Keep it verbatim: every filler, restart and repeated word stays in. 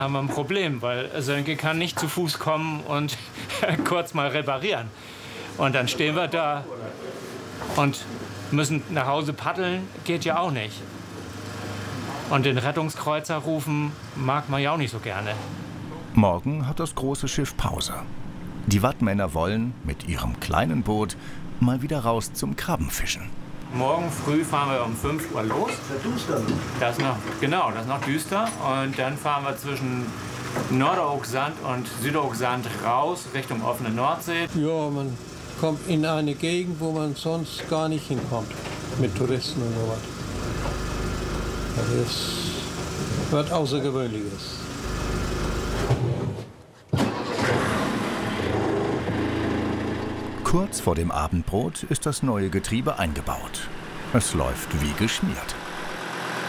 Haben wir ein Problem, weil Sönke kann nicht zu Fuß kommen und kurz mal reparieren. Und dann stehen wir da und müssen nach Hause paddeln, geht ja auch nicht. Und den Rettungskreuzer rufen mag man ja auch nicht so gerne. Morgen hat das große Schiff Pause. Die Wattmänner wollen mit ihrem kleinen Boot mal wieder raus zum Krabbenfischen. Morgen früh fahren wir um fünf Uhr los. Das ist noch, genau, das ist noch düster. Und dann fahren wir zwischen Norderoogsand und Süderoogsand raus Richtung offene Nordsee. Ja, man kommt in eine Gegend, wo man sonst gar nicht hinkommt, mit Touristen und so was. Das ist was Außergewöhnliches. Kurz vor dem Abendbrot ist das neue Getriebe eingebaut. Es läuft wie geschmiert.